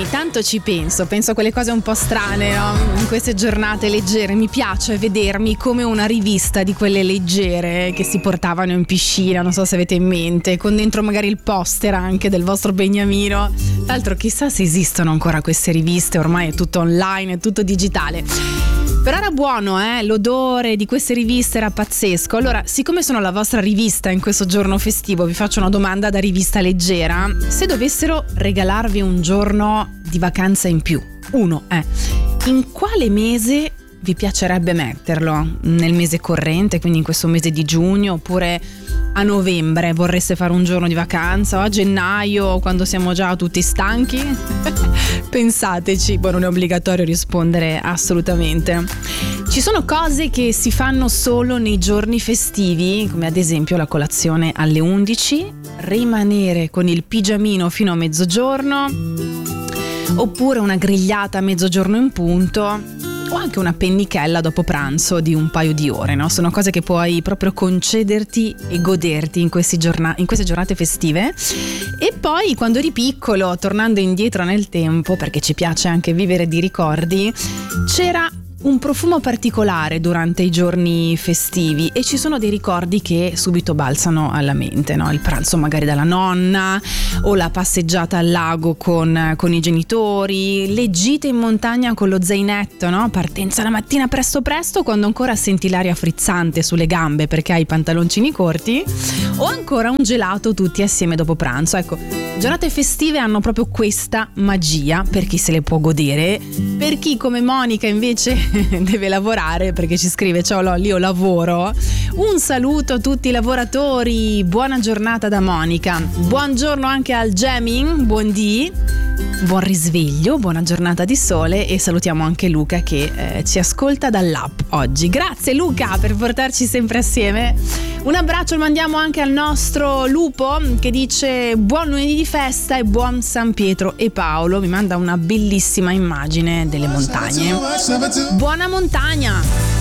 tanto ci penso a quelle cose un po' strane, no? In queste giornate leggere mi piace vedermi come una rivista di quelle leggere che si portavano in piscina, non so se avete in mente, con dentro magari il poster anche del vostro beniamino. Tra l'altro chissà se esistono ancora queste riviste, ormai è tutto online, è tutto digitale. Però era buono, l'odore di queste riviste era pazzesco. Allora, siccome sono la vostra rivista in questo giorno festivo, vi faccio una domanda da rivista leggera. Se dovessero regalarvi un giorno di vacanza in più, in quale mese vi piacerebbe metterlo? Nel mese corrente, quindi in questo mese di giugno, oppure a novembre vorreste fare un giorno di vacanza, o a gennaio quando siamo già tutti stanchi? Pensateci, poi non è obbligatorio rispondere assolutamente. Ci sono cose che si fanno solo nei giorni festivi, come ad esempio la colazione alle 11, rimanere con il pigiamino fino a mezzogiorno, oppure una grigliata a mezzogiorno in punto, o anche una pennichella dopo pranzo di un paio di ore, no? Sono cose che puoi proprio concederti e goderti in queste giornate festive. E poi quando eri piccolo, tornando indietro nel tempo, perché ci piace anche vivere di ricordi, c'era un profumo particolare durante i giorni festivi e ci sono dei ricordi che subito balzano alla mente, no? Il pranzo magari dalla nonna, o la passeggiata al lago con i genitori, le gite in montagna con lo zainetto, no? Partenza la mattina presto quando ancora senti l'aria frizzante sulle gambe perché hai i pantaloncini corti, o ancora un gelato tutti assieme dopo pranzo. Ecco, giornate festive hanno proprio questa magia per chi se le può godere. Per chi come Monica invece deve lavorare, perché ci scrive: ciao Lolli, io lavoro. Un saluto a tutti i lavoratori, buona giornata da Monica. Buongiorno anche al Jamming, buon risveglio, buona giornata di sole, e salutiamo anche Luca che ci ascolta dall'app oggi. Grazie Luca per portarci sempre assieme. Un abbraccio lo mandiamo anche al nostro Lupo che dice buon lunedì di festa e buon San Pietro e Paolo. Mi manda una bellissima immagine delle montagne. Buona montagna!